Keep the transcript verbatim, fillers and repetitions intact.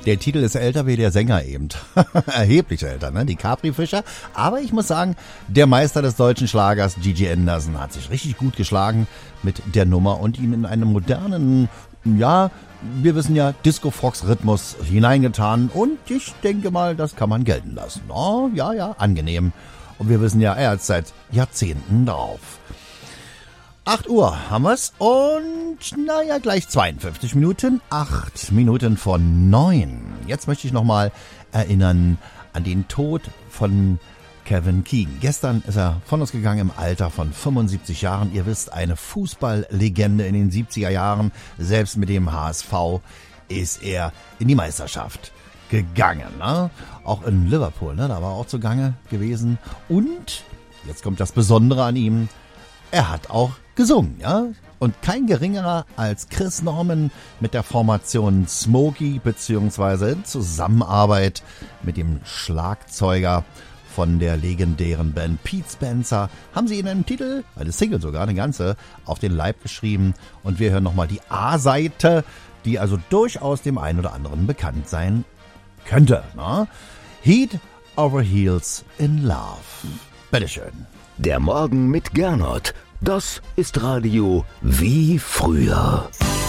Der Titel ist älter wie der Sänger eben. Erheblich älter, ne? Die Capri-Fischer. Aber ich muss sagen, der Meister des deutschen Schlagers, Gigi Anderson, hat sich richtig gut geschlagen mit der Nummer und ihn in einen modernen, ja, wir wissen ja, Disco-Fox-Rhythmus hineingetan. Und ich denke mal, das kann man gelten lassen. Oh, ja, ja, angenehm. Und wir wissen ja, er hat seit Jahrzehnten drauf. acht Uhr haben wir's und naja, gleich zweiundfünfzig Minuten, acht Minuten vor neun. Jetzt möchte ich nochmal erinnern an den Tod von Kevin Keegan. Gestern ist er von uns gegangen im Alter von fünfundsiebzig Jahren. Ihr wisst, eine Fußballlegende in den siebziger Jahren. Selbst mit dem H S V ist er in die Meisterschaft gegangen. Ne? Auch in Liverpool, ne? Da war er auch zugange gewesen. Und jetzt kommt das Besondere an ihm. Er hat auch gesungen, ja. Und kein geringerer als Chris Norman mit der Formation Smokey beziehungsweise in Zusammenarbeit mit dem Schlagzeuger von der legendären Band Pete Spencer haben sie in einem Titel, eine Single sogar, eine ganze, auf den Leib geschrieben. Und wir hören nochmal die A-Seite, die also durchaus dem einen oder anderen bekannt sein könnte. Ne? Head over Heels in Love. Bitteschön. Der Morgen mit Gernot. Das ist Radio wie früher.